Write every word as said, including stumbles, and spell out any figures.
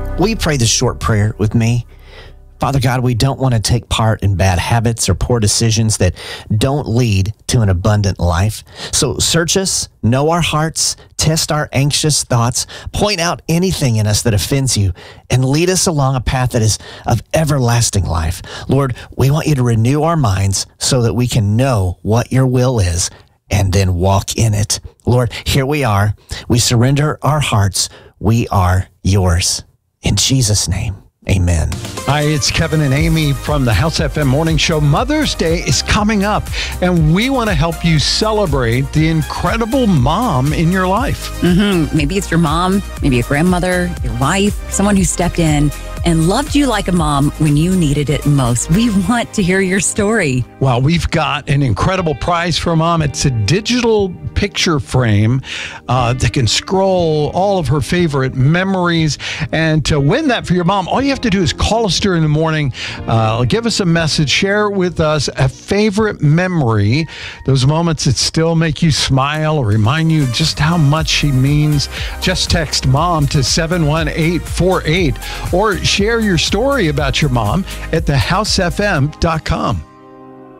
Will you pray this short prayer with me? Father God, we don't want to take part in bad habits or poor decisions that don't lead to an abundant life. So search us, know our hearts, test our anxious thoughts, point out anything in us that offends you, and lead us along a path that is of everlasting life. Lord, we want you to renew our minds so that we can know what your will is and then walk in it. Lord, here we are. We surrender our hearts. We are yours. In Jesus' name, amen. Hi, it's Kevin and Amy from the House F M Morning Show. Mother's Day is coming up, and we want to help you celebrate the incredible mom in your life. Mm-hmm. Maybe it's your mom, maybe a grandmother, your wife, someone who stepped in and loved you like a mom when you needed it most. We want to hear your story. Well, we've got an incredible prize for mom. It's a digital picture frame uh, that can scroll all of her favorite memories. And to win that for your mom, all you have to do is call us during the morning, uh, give us a message, share with us a favorite memory, those moments that still make you smile or remind you just how much she means. Just text MOM to seven one eight four eight or share your story about your mom at the house f m dot com.